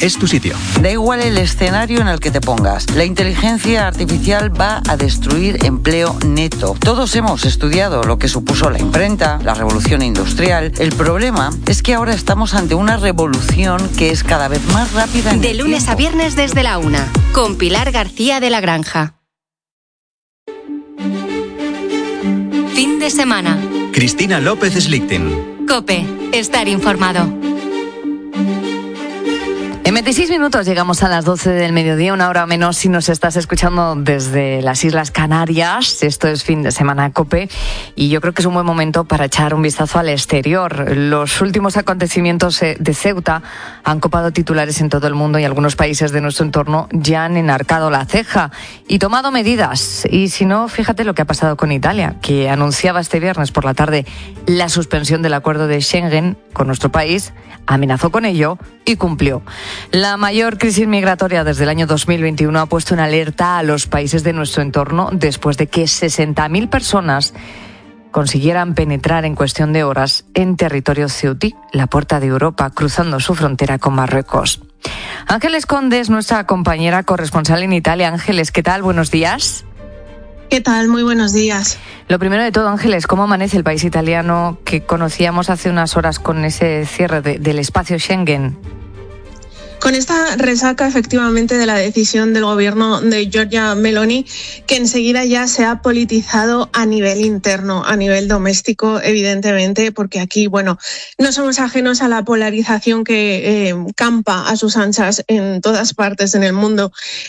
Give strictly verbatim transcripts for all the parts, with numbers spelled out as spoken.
es tu sitio. Da igual el escenario en el que te pongas. La inteligencia artificial va a destruir empleo neto. Todos hemos estudiado lo que supuso la imprenta, la revolución industrial. El problema es que ahora estamos ante una revolución que es cada vez más rápida. De lunes a viernes desde la una, con Pilar García de la Granja. Fin de semana. Cristina López Slichting. COPE. Estar informado. En veintiséis minutos llegamos a las doce del mediodía, una hora menos si nos estás escuchando desde las Islas Canarias. Esto es Fin de Semana COPE y yo creo que es un buen momento para echar un vistazo al exterior. Los últimos acontecimientos de Ceuta han copado titulares en todo el mundo y algunos países de nuestro entorno ya han enarcado la ceja y tomado medidas. Y si no, fíjate lo que ha pasado con Italia, que anunciaba este viernes por la tarde la suspensión del acuerdo de Schengen con nuestro país, amenazó con ello y cumplió. La mayor crisis migratoria desde el año dos mil veintiuno ha puesto en alerta a los países de nuestro entorno después de que sesenta mil personas consiguieran penetrar en cuestión de horas en territorio ceutí, la puerta de Europa, cruzando su frontera con Marruecos. Ángeles Conde es nuestra compañera corresponsal en Italia. Ángeles, ¿qué tal? Buenos días. ¿Qué tal? Muy buenos días. Lo primero de todo, Ángeles, ¿cómo amanece el país italiano que conocíamos hace unas horas con ese cierre de, del espacio Schengen? Con esta resaca, efectivamente, de la decisión del gobierno de Giorgia Meloni, que enseguida ya se ha politizado a nivel interno, a nivel doméstico, evidentemente, porque aquí, bueno, no somos ajenos a la polarización que eh, campa a sus anchas en todas partes en el mundo.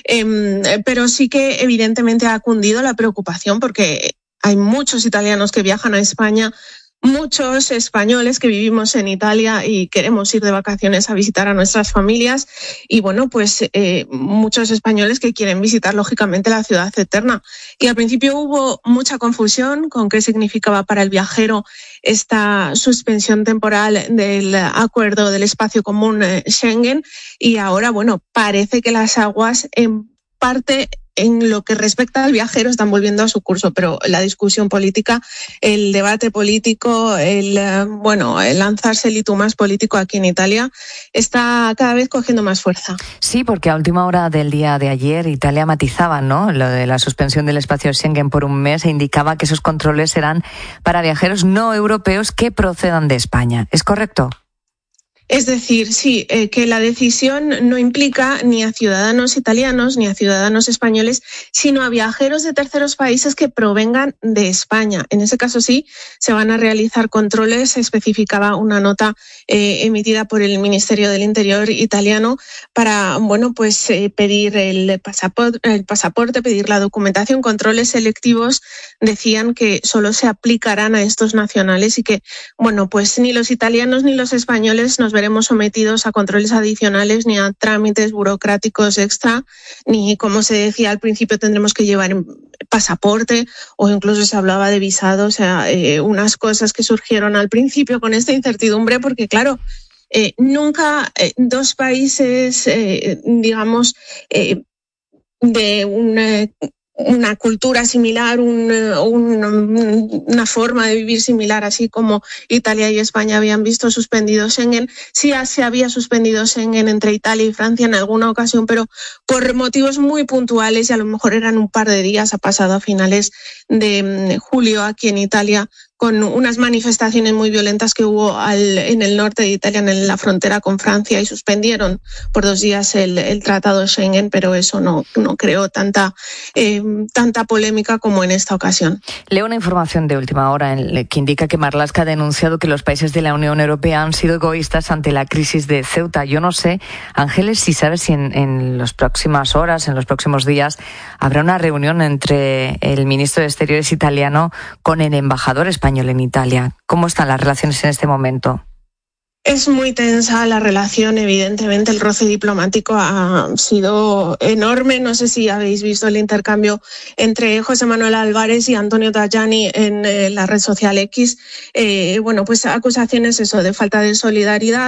Eh, pero sí que, evidentemente, ha cundido la preocupación porque hay muchos italianos que viajan a España, muchos españoles que vivimos en Italia y queremos ir de vacaciones a visitar a nuestras familias y bueno, pues eh, muchos españoles que quieren visitar lógicamente la ciudad eterna. Y al principio hubo mucha confusión con qué significaba para el viajero esta suspensión temporal del acuerdo del espacio común Schengen y ahora, bueno, parece que las aguas en parte en lo que respecta al viajero están volviendo a su curso, pero la discusión política, el debate político, el bueno, el lanzarse el y tú más político aquí en Italia está cada vez cogiendo más fuerza. Sí, porque a última hora del día de ayer Italia matizaba, ¿no?, lo de la suspensión del espacio Schengen por un mes e indicaba que esos controles serán para viajeros no europeos que procedan de España. ¿Es correcto? Es decir, sí, eh, que la decisión no implica ni a ciudadanos italianos ni a ciudadanos españoles, sino a viajeros de terceros países que provengan de España. En ese caso sí, se van a realizar controles, se especificaba una nota eh, emitida por el Ministerio del Interior italiano para, bueno, pues eh, pedir el pasaporte, el pasaporte, pedir la documentación, controles selectivos, decían que solo se aplicarán a estos nacionales y que, bueno, pues ni los italianos ni los españoles nos veremos sometidos a controles adicionales ni a trámites burocráticos extra, ni, como se decía al principio, tendremos que llevar pasaporte o incluso se hablaba de visado, o sea, eh, unas cosas que surgieron al principio con esta incertidumbre porque, claro, eh, nunca eh, dos países, eh, digamos, eh, de una... una cultura similar, un, un, una forma de vivir similar, así como Italia y España habían visto suspendido Schengen. Sí se había suspendido Schengen entre Italia y Francia en alguna ocasión, pero por motivos muy puntuales y a lo mejor eran un par de días. Ha pasado a finales de julio aquí en Italia con unas manifestaciones muy violentas que hubo al, en el norte de Italia, en la frontera con Francia, y suspendieron por dos días el, el tratado de Schengen, pero eso no, no creó tanta, eh, tanta polémica como en esta ocasión. Leo una información de última hora en, que indica que Marlaska ha denunciado que los países de la Unión Europea han sido egoístas ante la crisis de Ceuta. Yo no sé, Ángeles, si sabes si en, en las próximas horas, en los próximos días, habrá una reunión entre el ministro de Exteriores italiano con el embajador español en Italia. ¿Cómo están las relaciones en este momento? Es muy tensa la relación, evidentemente el roce diplomático ha sido enorme. No sé si habéis visto el intercambio entre José Manuel Álvarez y Antonio Tajani en eh, la red social X. Eh, bueno, pues acusaciones eso de falta de solidaridad,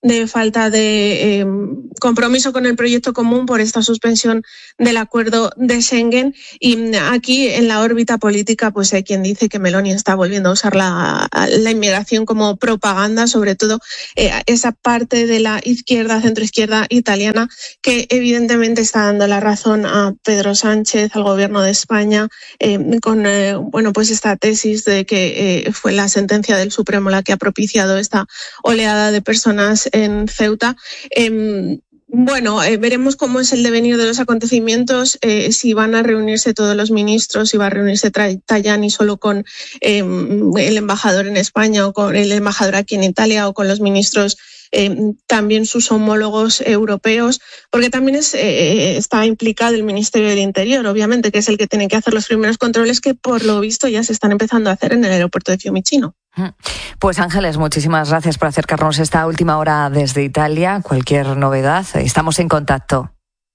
de falta de eh, compromiso con el proyecto común por esta suspensión del acuerdo de Schengen. Y aquí en la órbita política pues hay quien dice que Meloni está volviendo a usar la, la inmigración como propaganda, sobre todo eh, esa parte de la izquierda, centroizquierda italiana, que evidentemente está dando la razón a Pedro Sánchez, al gobierno de España, eh, con eh, bueno pues esta tesis de que eh, fue la sentencia del Supremo la que ha propiciado esta oleada de personas en Ceuta. Eh, Bueno, eh, veremos cómo es el devenir de los acontecimientos, eh, si van a reunirse todos los ministros, si va a reunirse Tajani solo con eh, el embajador en España o con el embajador aquí en Italia o con los ministros eh, también sus homólogos europeos, porque también es, eh, está implicado el Ministerio del Interior, obviamente, que es el que tiene que hacer los primeros controles que por lo visto ya se están empezando a hacer en el aeropuerto de Fiumicino. Pues Ángeles, muchísimas gracias por acercarnos esta última hora desde Italia. Cualquier novedad, estamos en contacto.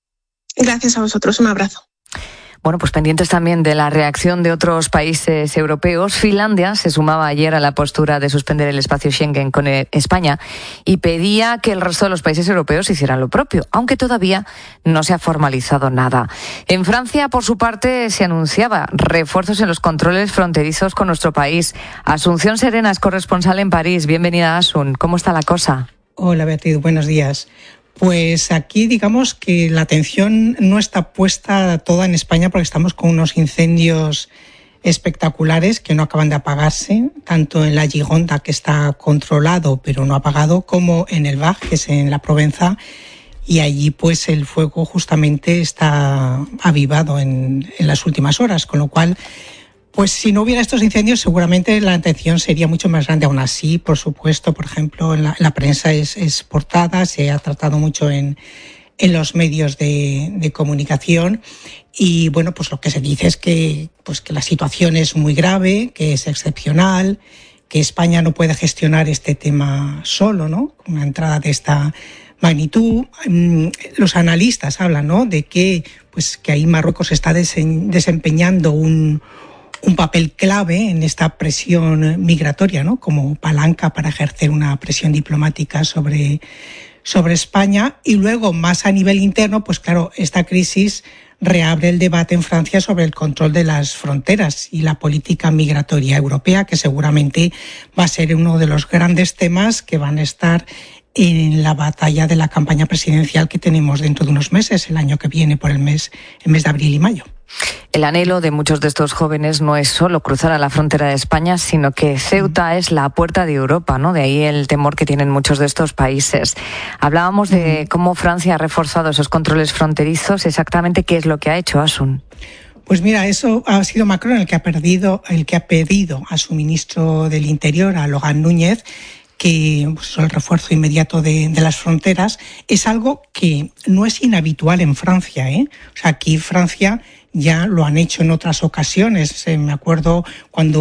Gracias a vosotros, un abrazo. Bueno, pues pendientes también de la reacción de otros países europeos. Finlandia se sumaba ayer a la postura de suspender el espacio Schengen con España y pedía que el resto de los países europeos hicieran lo propio, aunque todavía no se ha formalizado nada. En Francia, por su parte, se anunciaba refuerzos en los controles fronterizos con nuestro país. Asunción Serena es corresponsal en París. Bienvenida, Asun. ¿Cómo está la cosa? Hola, Beatriz. Buenos días. Pues aquí digamos que la atención no está puesta toda en España porque estamos con unos incendios espectaculares que no acaban de apagarse, tanto en la Gironda, que está controlado pero no apagado, como en el Var, que es en la Provenza, y allí pues el fuego justamente está avivado en, en las últimas horas, con lo cual pues si no hubiera estos incendios seguramente la atención sería mucho más grande. Aún así, por supuesto, por ejemplo, la, la prensa es, es portada, se ha tratado mucho en, en los medios de, de comunicación y bueno, pues lo que se dice es que, pues que la situación es muy grave, que es excepcional, que España no puede gestionar este tema solo, ¿no? Una entrada de esta magnitud. Los analistas hablan, ¿no?, de que, pues, que ahí Marruecos está desen, desempeñando un un papel clave en esta presión migratoria, ¿no?, como palanca para ejercer una presión diplomática sobre, sobre España. Y luego, más a nivel interno, pues claro, esta crisis reabre el debate en Francia sobre el control de las fronteras y la política migratoria europea, que seguramente va a ser uno de los grandes temas que van a estar en la batalla de la campaña presidencial que tenemos dentro de unos meses, el año que viene, por el mes, el mes de abril y mayo. El anhelo de muchos de estos jóvenes no es solo cruzar a la frontera de España, sino que Ceuta es la puerta de Europa, ¿no? De ahí el temor que tienen muchos de estos países. Hablábamos de cómo Francia ha reforzado esos controles fronterizos. Exactamente, ¿qué es lo que ha hecho, Asun? Pues mira, eso ha sido Macron el que ha perdido, el que ha pedido a su ministro del Interior, a Logan Núñez, que pues, el refuerzo inmediato de, de las fronteras. Es algo que no es inhabitual en Francia, ¿eh? O sea, aquí Francia ya lo han hecho en otras ocasiones. Eh, me acuerdo cuando